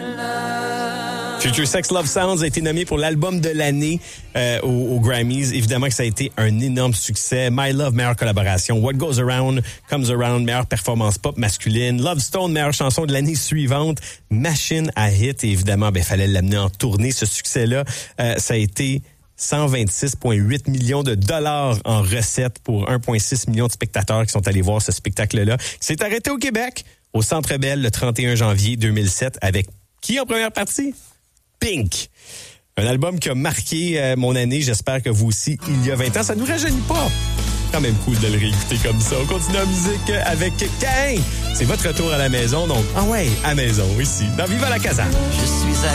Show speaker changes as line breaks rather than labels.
Future Sex Love Sounds a été nommé pour l'album de l'année aux Grammys. Évidemment que ça a été un énorme succès. My Love, meilleure collaboration. What Goes Around Comes Around, meilleure performance pop masculine. Love Stone, meilleure chanson de l'année suivante. Machine à hit. Et évidemment, fallait l'amener en tournée, ce succès-là. Ça a été 126,8 millions de dollars en recettes pour 1,6 million de spectateurs qui sont allés voir ce spectacle-là. C'est arrêté au Québec, au Centre Bell, le 31 janvier 2007, avec qui en première partie? Pink. Un album qui a marqué mon année. J'espère que vous aussi, il y a 20 ans. Ça nous rajeunit pas. Quand même cool de le réécouter comme ça. On continue la musique avec Cain. C'est votre retour à la maison. Donc, à maison, ici, dans Viva la Casa.
Je suis